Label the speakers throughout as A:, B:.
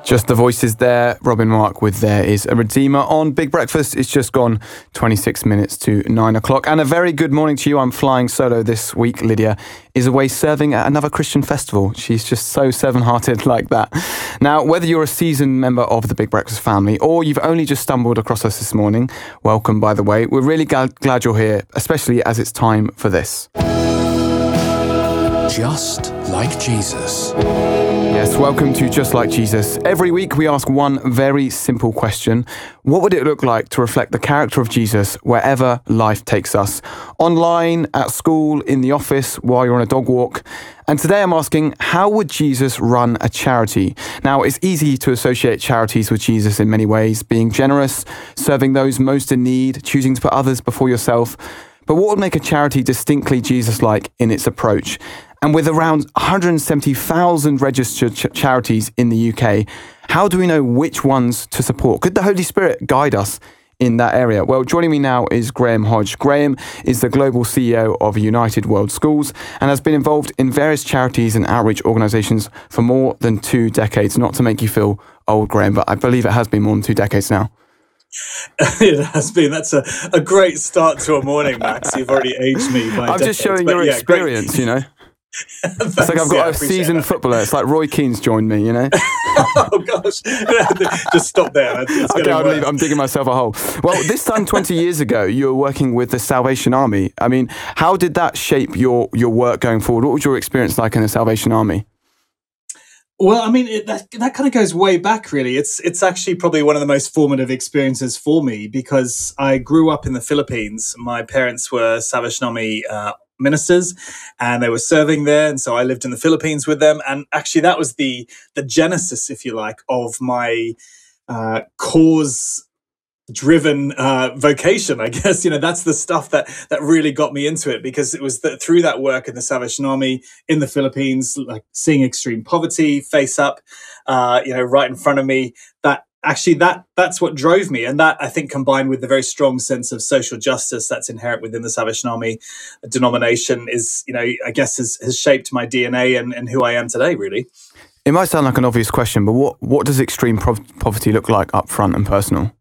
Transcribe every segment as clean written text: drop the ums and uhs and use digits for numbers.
A: Just the voices there. Robin Mark with There Is a Redeemer on Big Breakfast. It's just gone 26 minutes to 9 o'clock. And a very good morning to you. I'm flying solo this week. Lydia is away serving at another Christian festival. She's just so seven-hearted like that. Now, whether you're a seasoned member of the Big Breakfast family or you've only just stumbled across us this morning, welcome, by the way. We're really glad you're here, especially as it's time for this.
B: Just like Jesus.
A: Yes, welcome to Just Like Jesus. Every week we ask one very simple question. What would it look like to reflect the character of Jesus wherever life takes us? Online, at school, in the office, while you're on a dog walk. And today I'm asking, how would Jesus run a charity? Now, it's easy to associate charities with Jesus in many ways, being generous, serving those most in need, choosing to put others before yourself. But what would make a charity distinctly Jesus-like in its approach? And with around 170,000 registered charities in the UK, how do we know which ones to support? Could the Holy Spirit guide us in that area? Well, joining me now is Graham Hodge. Graham is the global CEO of United World Schools and has been involved in various charities and outreach organisations for more than 2 decades. Not to make you feel old, Graham, but I believe it has been more than 2 decades now.
C: It has been. That's a great start to a morning, Max. You've already aged me by
A: I'm just showing your experience, you know. It's like I've got a seasoned footballer. It's like Roy Keane's joined me, you know.
C: Oh gosh! Just stop there.
A: Okay, I'm digging myself a hole. Well, this time 20 years ago, you were working with the Salvation Army. I mean, how did that shape your work going forward? What was your experience like in the Salvation Army?
C: Well, I mean, that kind of goes way back, really. It's actually probably one of the most formative experiences for me because I grew up in the Philippines. My parents were Salvation Army ministers and they were serving there. And so I lived in the Philippines with them. And actually that was the genesis, if you like, of my cause driven vocation, I guess. You know, that's the stuff that really got me into it, because it was through that work in the Salvation Army in the Philippines, like seeing extreme poverty face up, right in front of me, that's what drove me. And that, I think, combined with the very strong sense of social justice that's inherent within the Salvation Army denomination is, I guess has shaped my DNA and who I am today, really.
A: It might sound like an obvious question, but what does extreme poverty look like up front and personal?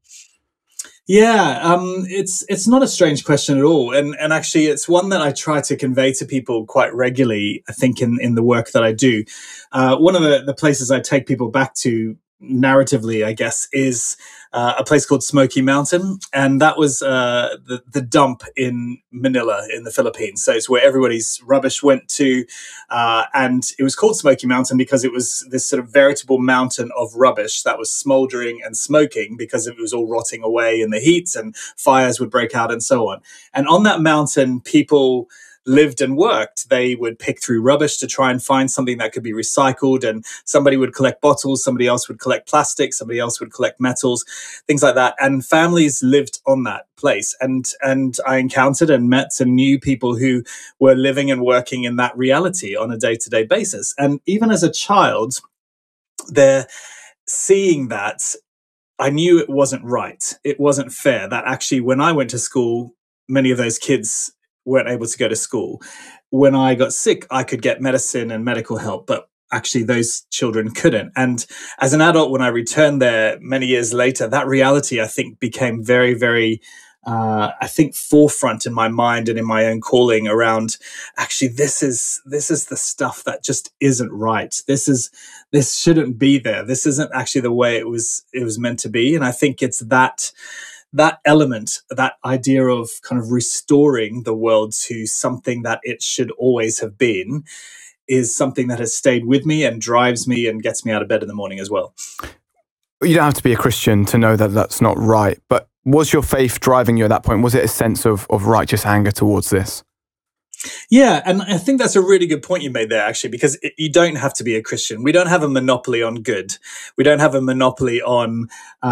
C: Yeah, it's not a strange question at all. And actually it's one that I try to convey to people quite regularly, I think, in the work that I do. One of the places I take people back to narratively, I guess, is a place called Smoky Mountain. And that was the dump in Manila in the Philippines. So it's where everybody's rubbish went to. And it was called Smoky Mountain because it was this sort of veritable mountain of rubbish that was smoldering and smoking because it was all rotting away in the heat and fires would break out and so on. And on that mountain, people lived and worked. They would pick through rubbish to try and find something that could be recycled, and somebody would collect bottles, somebody else would collect plastic, somebody else would collect metals, things like that. And families lived on that place. And I encountered and met and knew people who were living and working in that reality on a day-to-day basis. And even as a child, they're seeing that, I knew it wasn't right. It wasn't fair. That actually, when I went to school, many of those kids weren't able to go to school. When I got sick, I could get medicine and medical help, but actually those children couldn't. And as an adult, when I returned there many years later, that reality, I think, became very, very, forefront in my mind and in my own calling around, actually, this is the stuff that just isn't right. This shouldn't be there. This isn't actually the way it was meant to be. And I think it's that element, that idea of kind of restoring the world to something that it should always have been, is something that has stayed with me and drives me and gets me out of bed in the morning as well.
A: You don't have to be a Christian to know that that's not right, but was your faith driving you at that point? Was it a sense of righteous anger towards this?
C: Yeah, and I think that's a really good point you made there, actually, because you don't have to be a Christian. We don't have a monopoly on good. We don't have a monopoly on